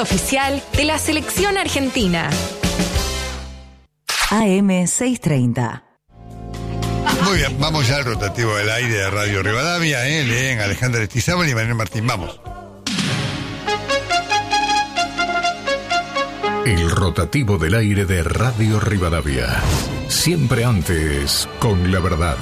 Oficial de la Selección Argentina. AM630. Muy bien, vamos ya al rotativo del aire de Radio Rivadavia, leen Alejandra Estizábal y Manuel Martín, vamos. El rotativo del aire de Radio Rivadavia. Siempre antes, con la verdad.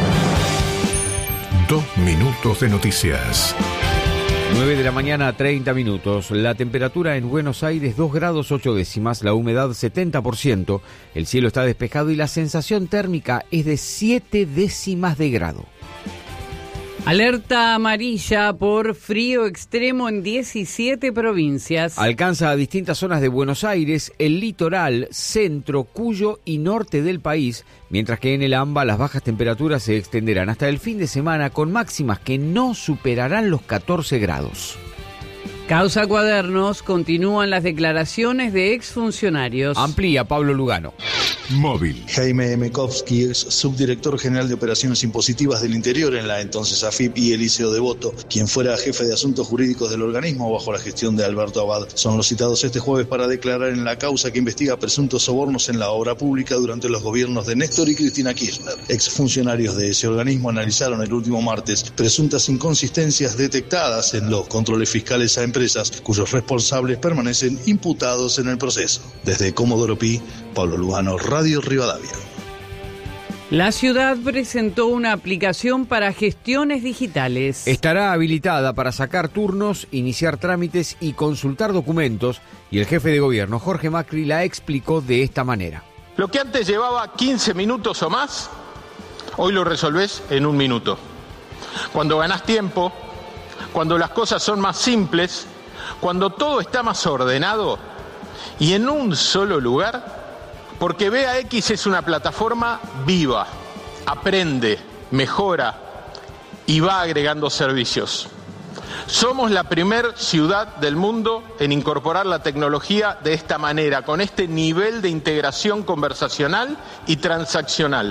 2 minutos de noticias. 9 de la mañana, 30 minutos. La temperatura en Buenos Aires, 2 grados 8 décimas, la humedad 70%, el cielo está despejado y la sensación térmica es de 7 décimas de grado. Alerta amarilla por frío extremo en 17 provincias. Alcanza a distintas zonas de Buenos Aires, el litoral, centro, Cuyo y norte del país, mientras que en el AMBA las bajas temperaturas se extenderán hasta el fin de semana con máximas que no superarán los 14 grados. Causa Cuadernos, continúan las declaraciones de exfuncionarios. Amplía Pablo Lugano. Móvil. Jaime Mekovsky, ex subdirector general de operaciones impositivas del interior en la entonces AFIP, y Eliseo Devoto, quien fuera jefe de asuntos jurídicos del organismo bajo la gestión de Alberto Abad, son los citados este jueves para declarar en la causa que investiga presuntos sobornos en la obra pública durante los gobiernos de Néstor y Cristina Kirchner. Exfuncionarios de ese organismo analizaron el último martes presuntas inconsistencias detectadas en los controles fiscales a empresas cuyos responsables permanecen imputados en el proceso. Desde Comodoro Pi, Pablo Lugano, Radio Rivadavia. La ciudad presentó una aplicación para gestiones digitales. Estará habilitada para sacar turnos, iniciar trámites y consultar documentos, y el jefe de gobierno, Jorge Macri, la explicó de esta manera. Lo que antes llevaba 15 minutos o más, hoy lo resolvés en 1 minuto. Cuando ganás tiempo, cuando las cosas son más simples, cuando todo está más ordenado y en un solo lugar. Porque BAX es una plataforma viva, aprende, mejora y va agregando servicios. Somos la primer ciudad del mundo en incorporar la tecnología de esta manera, con este nivel de integración conversacional y transaccional.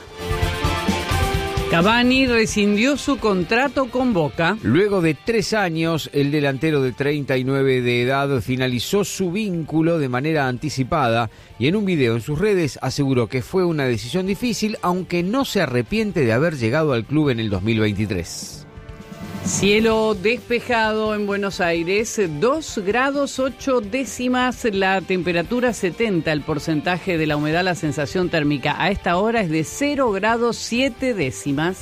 Cavani rescindió su contrato con Boca. Luego de 3 años, el delantero de 39 de edad finalizó su vínculo de manera anticipada y en un video en sus redes aseguró que fue una decisión difícil, aunque no se arrepiente de haber llegado al club en el 2023. Cielo despejado en Buenos Aires, 2 grados 8 décimas, la temperatura 70, el porcentaje de la humedad, la sensación térmica a esta hora es de 0 grados 7 décimas.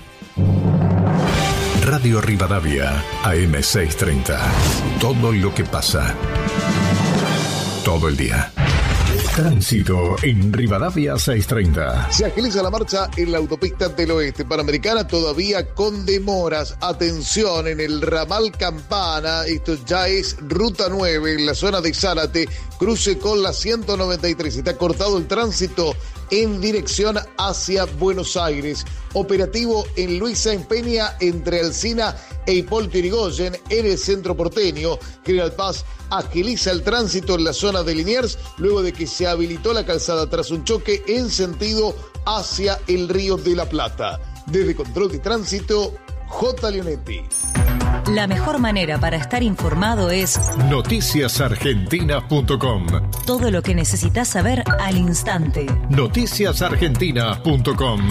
Radio Rivadavia, AM630. Todo lo que pasa. Todo el día. Tránsito en Rivadavia 630. Se agiliza la marcha en la autopista del Oeste Panamericana, todavía con demoras. Atención, en el ramal Campana, esto ya es ruta 9, en la zona de Zárate, cruce con la 193. Está cortado el tránsito en dirección hacia Buenos Aires. Operativo en Luisa Empeña, entre Alsina e Hipólito Yrigoyen, en el centro porteño. General Paz agiliza el tránsito en la zona de Liniers, luego de que se habilitó la calzada tras un choque en sentido hacia el Río de la Plata. Desde Control de Tránsito, J. Leonetti. La mejor manera para estar informado es noticiasargentinas.com. Todo lo que necesitas saber al instante. noticiasargentinas.com.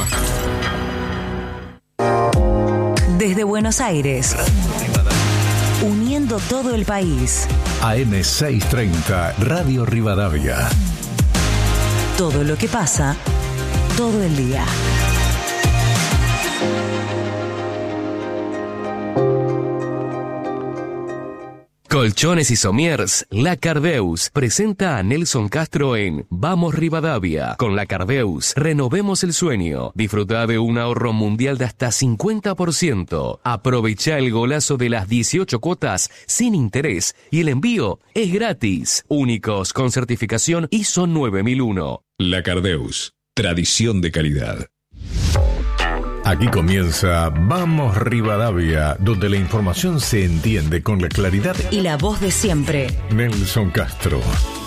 Desde Buenos Aires, uniendo todo el país. AM630, Radio Rivadavia. Todo lo que pasa, todo el día. Colchones y Somiers, La Cardeus presenta a Nelson Castro en Vamos Rivadavia. Con La Cardeus, renovemos el sueño. Disfruta de un ahorro mundial de hasta 50%. Aprovecha el golazo de las 18 cuotas sin interés y el envío es gratis. Únicos con certificación ISO 9001. La Cardeus, tradición de calidad. Aquí comienza Vamos Rivadavia, donde la información se entiende con la claridad y la voz de siempre. Nelson Castro.